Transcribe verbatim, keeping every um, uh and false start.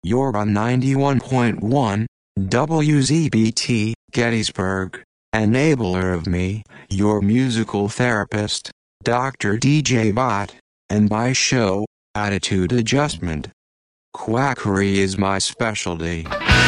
You're on ninety-one point one, W Z B T, Gettysburg. Enabler of me, your musical therapist, Doctor D J Bot, and my show, Attitude Adjustment. Quackery is my specialty.